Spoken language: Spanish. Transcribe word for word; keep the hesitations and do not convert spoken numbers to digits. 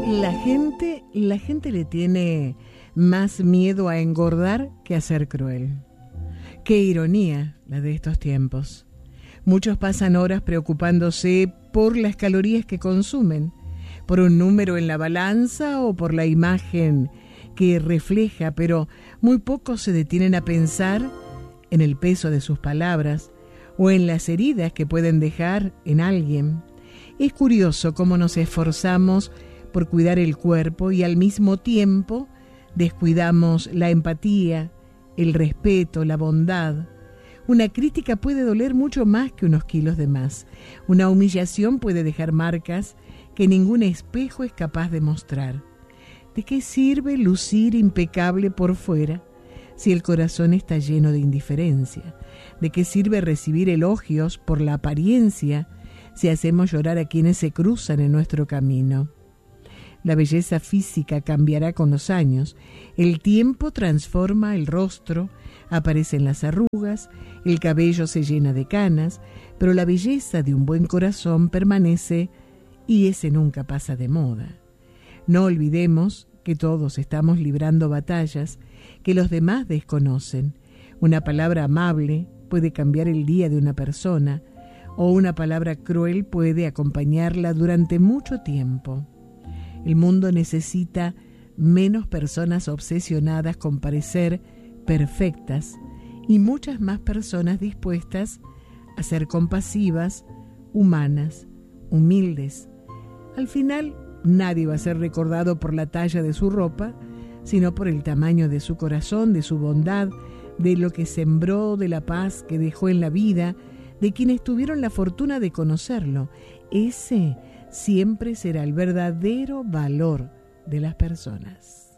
La gente, la gente le tiene más miedo a engordar que a ser cruel. Qué ironía la de estos tiempos. Muchos pasan horas preocupándose por las calorías que consumen, por un número en la balanza o por la imagen que refleja, pero muy pocos se detienen a pensar en el peso de sus palabras o en las heridas que pueden dejar en alguien. Es curioso cómo nos esforzamos por cuidar el cuerpo y al mismo tiempo descuidamos la empatía, el respeto, la bondad. Una crítica puede doler mucho más que unos kilos de más. Una humillación puede dejar marcas que ningún espejo es capaz de mostrar. ¿De qué sirve lucir impecable por fuera si el corazón está lleno de indiferencia? ¿De qué sirve recibir elogios por la apariencia si hacemos llorar a quienes se cruzan en nuestro camino? La belleza física cambiará con los años. El tiempo transforma el rostro, aparecen las arrugas, el cabello se llena de canas, pero la belleza de un buen corazón permanece y ese nunca pasa de moda. No olvidemos que todos estamos librando batallas que los demás desconocen. Una palabra amable puede cambiar el día de una persona, o una palabra cruel puede acompañarla durante mucho tiempo. El mundo necesita menos personas obsesionadas con parecer perfectas y muchas más personas dispuestas a ser compasivas, humanas, humildes. Al final, nadie va a ser recordado por la talla de su ropa, sino por el tamaño de su corazón, de su bondad, de lo que sembró, de la paz que dejó en la vida, de quienes tuvieron la fortuna de conocerlo. Ese siempre será el verdadero valor de las personas.